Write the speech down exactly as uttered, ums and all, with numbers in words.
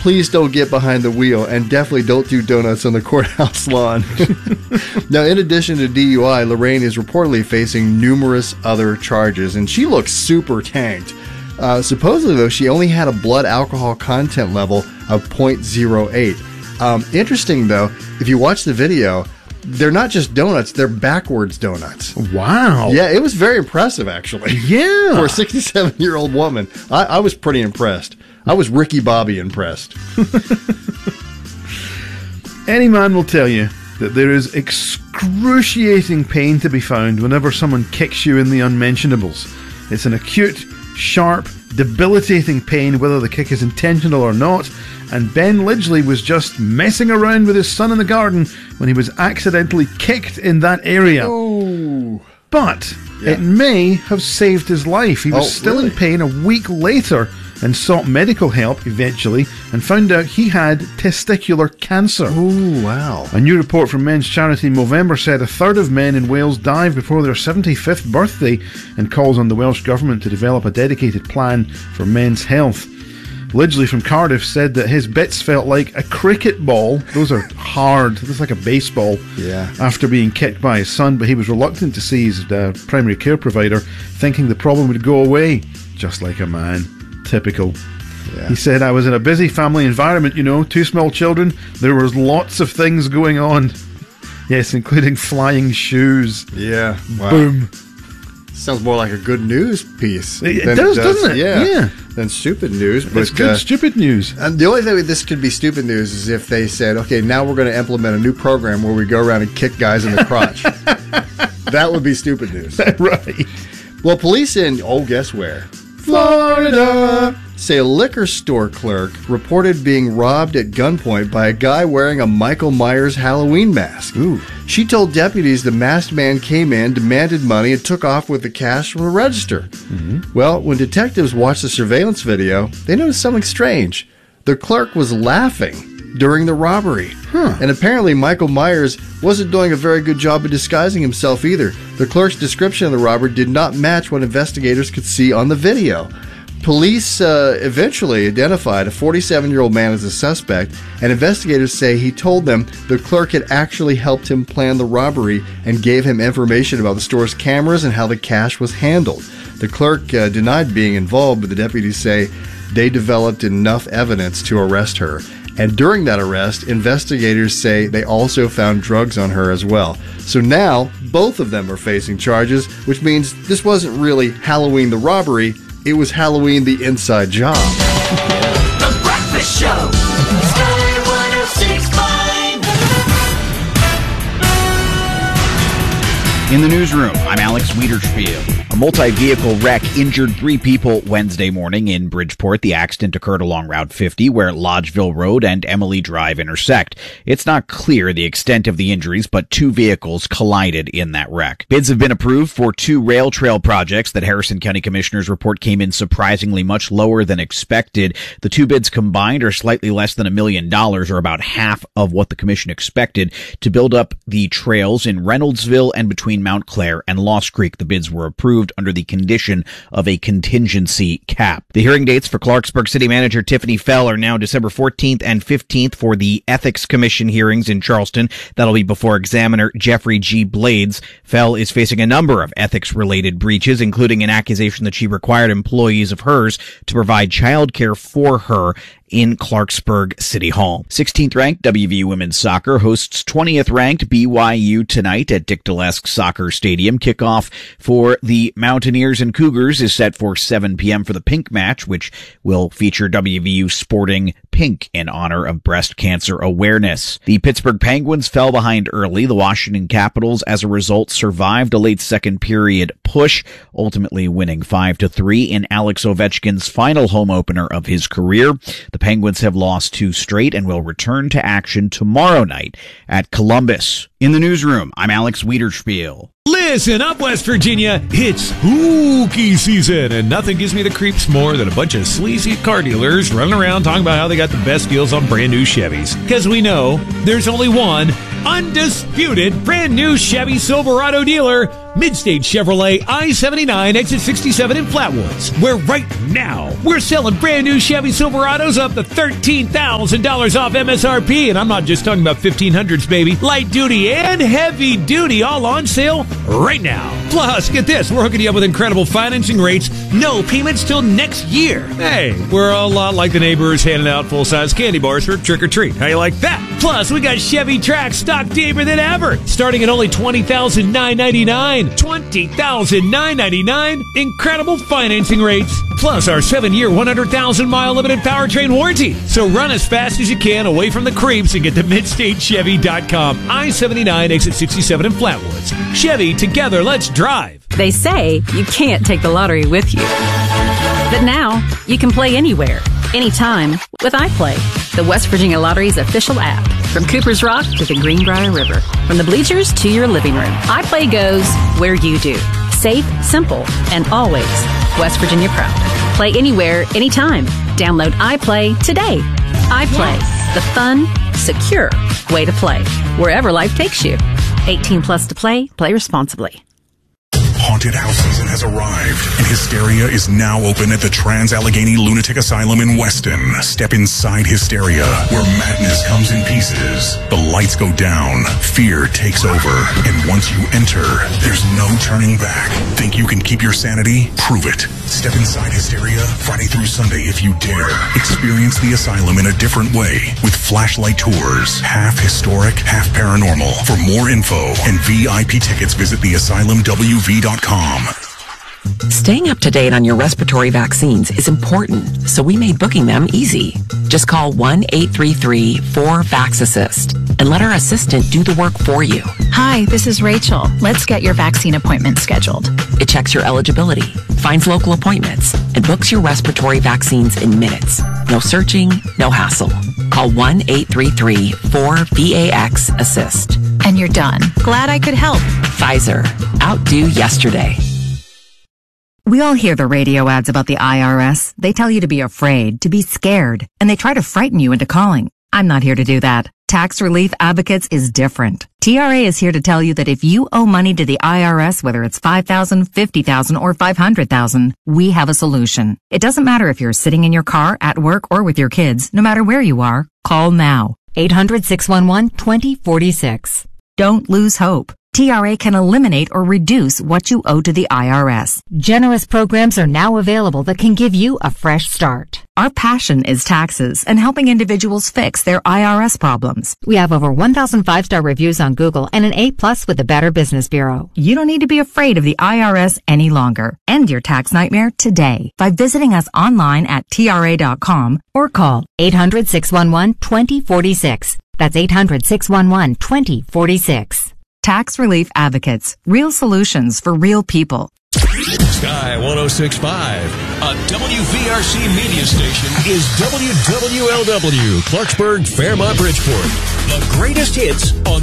please don't get behind the wheel, and definitely don't do donuts on the courthouse lawn. Now, in addition to D U I, Lorraine is reportedly facing numerous other charges, and she looks super tanked. Uh, supposedly, though, she only had a blood alcohol content level of zero point zero eight. Um, interesting, though, if you watch the video, they're not just donuts, they're backwards donuts. Wow. Yeah, it was very impressive, actually. Yeah. For a sixty-seven-year-old woman. I, I was pretty impressed. I was Ricky Bobby impressed. Any man will tell you that there is excruciating pain to be found whenever someone kicks you in the unmentionables. It's an acute, sharp, debilitating pain, whether the kick is intentional or not, and Ben Lidgley was just messing around with his son in the garden when he was accidentally kicked in that area. Oh. But Yeah. it may have saved his life. He was Oh, still really? in pain a week later and sought medical help eventually and found out he had testicular cancer. Oh, wow. A new report from Men's Charity in November said a third of men in Wales died before their seventy-fifth birthday and calls on the Welsh Government to develop a dedicated plan for men's health. Lidgley from Cardiff said that his bits felt like a cricket ball. Those are hard. This is like a baseball. Yeah. After being kicked by his son, but he was reluctant to see his uh, primary care provider, thinking the problem would go away. Just like a man. Typical. Yeah. He said, I was in a busy family environment, you know, two small children. There was lots of things going on. Yes, including flying shoes. Yeah. Wow. Boom. Sounds more like a good news piece. It, it than does, doesn't it? Yeah. Yeah. Than stupid news. But, It's good, uh, stupid news. And the only thing this could be stupid news is if they said, okay, now we're going to implement a new program where we go around and kick guys in the crotch. That would be stupid news. Right. Well, police in, oh, guess where? Florida. Say a liquor store clerk reported being robbed at gunpoint by a guy wearing a Michael Myers Halloween mask. Ooh. She told deputies the masked man came in, demanded money, and took off with the cash from a register. Mm-hmm. Well, when detectives watched the surveillance video, they noticed something strange. The clerk was laughing during the robbery. Huh. And apparently Michael Myers wasn't doing a very good job of disguising himself either. The clerk's description of the robber did not match what investigators could see on the video. Police uh, eventually identified a forty-seven-year-old man as a suspect, and investigators say he told them the clerk had actually helped him plan the robbery and gave him information about the store's cameras and how the cash was handled. The clerk uh, denied being involved, but the deputies say they developed enough evidence to arrest her. And during that arrest, investigators say they also found drugs on her as well. So now, both of them are facing charges, which means this wasn't really Halloween the robbery, it was Halloween the inside job. The Breakfast Show. Sky one oh six point five. In the newsroom, I'm Alex Wiederspiel. A multi-vehicle wreck injured three people Wednesday morning in Bridgeport. The accident occurred along Route fifty, where Lodgeville Road and Emily Drive intersect. It's not clear the extent of the injuries, but two vehicles collided in that wreck. Bids have been approved for two rail trail projects that Harrison County Commissioners report came in surprisingly much lower than expected. The two bids combined are slightly less than a million dollars, or about half of what the commission expected, to build up the trails in Reynoldsville and between Mount Clair and Lost Creek. The bids were approved under the condition of a contingency cap. The hearing dates for Clarksburg City Manager Tiffany Fell are now December fourteenth and fifteenth for the Ethics Commission hearings in Charleston. That'll be before Examiner Jeffrey G. Blades. Fell is facing a number of ethics-related breaches, including an accusation that she required employees of hers to provide child care for her in Clarksburg City Hall. sixteenth ranked W V U Women's Soccer hosts twentieth ranked B Y U tonight at Dick Dalesk Soccer Stadium. Kickoff for the Mountaineers and Cougars is set for seven p.m. for the pink match, which will feature W V U sporting pink in honor of breast cancer awareness. The Pittsburgh Penguins fell behind early. The Washington Capitals, as a result, survived a late second period push, ultimately winning five to three in Alex Ovechkin's final home opener of his career. The Penguins have lost two straight and will return to action tomorrow night at Columbus. In the newsroom, I'm Alex Wiederspiel. Listen up, West Virginia. It's spooky season, and nothing gives me the creeps more than a bunch of sleazy car dealers running around talking about how they got the best deals on brand new Chevys. Because we know there's only one undisputed brand new Chevy Silverado dealer, Midstate Chevrolet, I seventy-nine, exit sixty-seven in Flatwoods, where right now we're selling brand new Chevy Silverados up to thirteen thousand dollars off M S R P. And I'm not just talking about fifteen hundreds, baby. Light duty and heavy duty all on sale right now. Plus, get this, we're hooking you up with incredible financing rates, no payments till next year. Hey, we're a lot like the neighbors handing out full-size candy bars for trick or treat. How you like that? Plus, we got Chevy Trax stock deeper than ever, starting at only twenty thousand nine hundred ninety-nine dollars. twenty thousand nine hundred ninety-nine dollars. Incredible financing rates. Plus, our seven-year, one hundred thousand mile limited powertrain warranty. So run as fast as you can away from the creeps and get to midstate chevy dot com. I seventy-nine, exit sixty-seven in Flatwoods. Chevy, together, let's drive. They say you can't take the lottery with you. But now, you can play anywhere, anytime with iPlay, the West Virginia Lottery's official app. From Cooper's Rock to the Greenbrier River, from the bleachers to your living room, iPlay goes where you do. Safe, simple, and always West Virginia proud. Play anywhere, anytime. Download iPlay today. iPlay, the fun, secure way to play, wherever life takes you. eighteen plus to play. Play responsibly. Haunted house season has arrived, and Hysteria is now open at the Trans-Allegheny Lunatic Asylum in Weston. Step inside Hysteria, where madness comes in pieces. The lights go down, fear takes over, and once you enter, there's no turning back. Think you can keep your sanity? Prove it. Step inside Hysteria Friday through Sunday if you dare. Experience the asylum in a different way with flashlight tours, half historic, half paranormal. For more info and V I P tickets, visit the asylum w v dot com. Staying up to date on your respiratory vaccines is important, so we made booking them easy. Just call one eight three three four vax assist and let our assistant do the work for you. Hi, this is Rachel. Let's get your vaccine appointment scheduled. It checks your eligibility, finds local appointments, and books your respiratory vaccines in minutes. No searching, no hassle. Call one eight three three four vax assist. And you're done. Glad I could help. Pfizer. Outdo yesterday. We all hear the radio ads about the I R S. They tell you to be afraid, to be scared, and they try to frighten you into calling. I'm not here to do that. Tax Relief Advocates is different. T R A is here to tell you that if you owe money to the I R S, whether it's five thousand dollars, fifty thousand dollars, or five hundred thousand dollars, we have a solution. It doesn't matter if you're sitting in your car, at work, or with your kids. No matter where you are, call now. eight hundred, six one one, two zero four six. Don't lose hope. T R A can eliminate or reduce what you owe to the I R S. Generous programs are now available that can give you a fresh start. Our passion is taxes and helping individuals fix their I R S problems. We have over one thousand five-star reviews on Google and an A plus with the Better Business Bureau. You don't need to be afraid of the I R S any longer. End your tax nightmare today by visiting us online at T R A dot com or call eight hundred, six one one, two zero four six. That's eight hundred, six one one, two zero four six. Tax Relief Advocates. Real solutions for real people. Sky one oh six point five, a W V R C media station, is W W L W, Clarksburg, Fairmont, Bridgeport. The greatest hits on